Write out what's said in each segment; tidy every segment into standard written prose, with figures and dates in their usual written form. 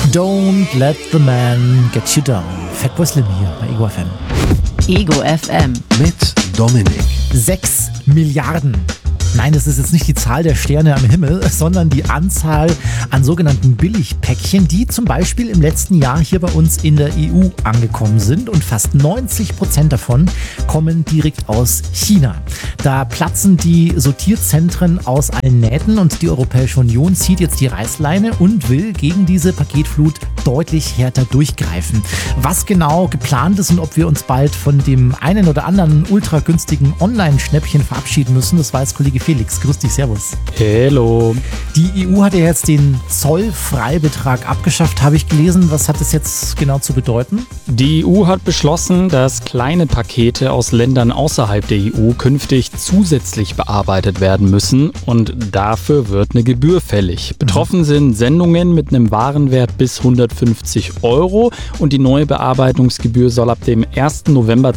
Don't let the man get you down. Fatboy Slim hier bei Ego FM. Ego FM. Mit Dominik. 6 Milliarden. Nein, das ist jetzt nicht die Zahl der Sterne am Himmel, sondern die Anzahl an sogenannten Billigpäckchen, die zum Beispiel im letzten Jahr hier bei uns in der EU angekommen sind. Und fast 90% davon kommen direkt aus China. Da platzen die Sortierzentren aus allen Nähten und die Europäische Union zieht jetzt die Reißleine und will gegen diese Paketflut deutlich härter durchgreifen. Was genau geplant ist und ob wir uns bald von dem einen oder anderen ultra günstigen Online-Schnäppchen verabschieden müssen, das weiß Kollege Felix. Grüß dich, servus. Hello. Die EU hat ja jetzt den Zollfreibetrag abgeschafft, habe ich gelesen. Was hat das jetzt genau zu bedeuten? Die EU hat beschlossen, dass kleine Pakete aus Ländern außerhalb der EU künftig zusätzlich bearbeitet werden müssen und dafür wird eine Gebühr fällig. Betroffen sind Sendungen mit einem Warenwert bis 150 € und die neue Bearbeitungsgebühr soll ab dem 1. November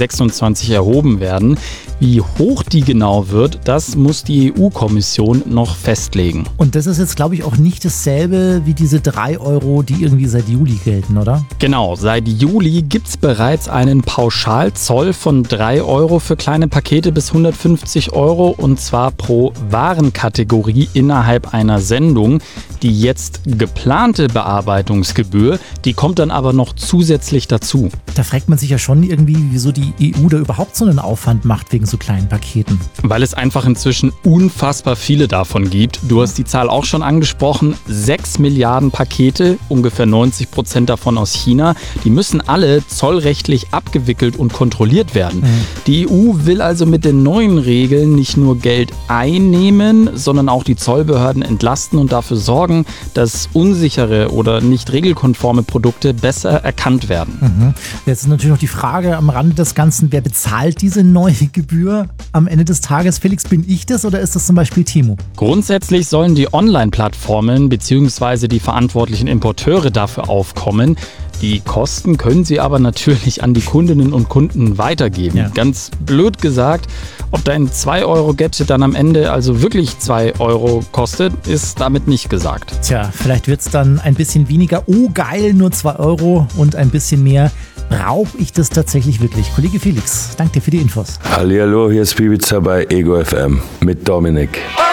2026 erhoben werden. Wie hoch die genau wird, das muss die EU-Kommission noch festlegen. Und das ist jetzt, glaube ich, auch nicht dasselbe wie diese 3 €, die irgendwie seit Juli gelten, oder? Genau, seit Juli gibt es bereits einen Pauschalzoll von 3 € für kleine Pakete bis 150 € und zwar pro Warenkategorie innerhalb einer Sendung. Die jetzt geplante Bearbeitungsgebühr, die kommt dann aber noch zusätzlich dazu. Da fragt man sich ja schon irgendwie, wieso die EU da überhaupt so einen Aufwand macht wegen so kleinen Paketen. Weil es einfach inzwischen unfassbar viele davon gibt. Du hast die Zahl auch schon angesprochen. 6 Milliarden Pakete, ungefähr 90% davon aus China. Die müssen alle zollrechtlich abgewickelt und kontrolliert werden. Die EU will also mit den neuen Regeln nicht nur Geld einnehmen, sondern auch die Zollbehörden entlasten und dafür sorgen, dass unsichere oder nicht regelkonforme Produkte besser erkannt werden. Jetzt ist natürlich noch die Frage am Rande des Ganzen, wer bezahlt diese neue Gebühr am Ende des Tages? Felix, bin ich das oder ist das zum Beispiel Temu? Grundsätzlich sollen die Online-Plattformen bzw. die verantwortlichen Importeure dafür aufkommen. Die Kosten können sie aber natürlich an die Kundinnen und Kunden weitergeben. Ja. Ganz blöd gesagt, ob dein 2-Euro-Gadget dann am Ende also wirklich 2 € kostet, ist damit nicht gesagt. Tja, vielleicht wird es dann ein bisschen weniger, oh geil, nur 2 € und ein bisschen mehr. Brauche ich das tatsächlich wirklich? Kollege Felix, danke dir für die Infos. Hallihallo, hier ist Bibiza bei Ego FM mit Dominik.